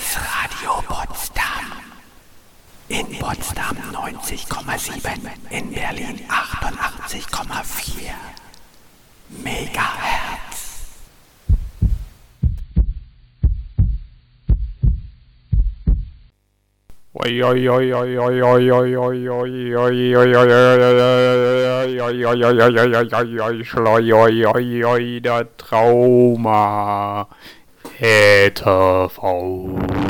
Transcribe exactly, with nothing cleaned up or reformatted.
Das Radio Potsdam. In Potsdam neunzig Komma sieben, in Berlin achtundachtzig Komma vier Megahertz. Oi oi oi oi oi oi oi oi oi oi oi oi oi oi oi der Trauma. Ätherfrau.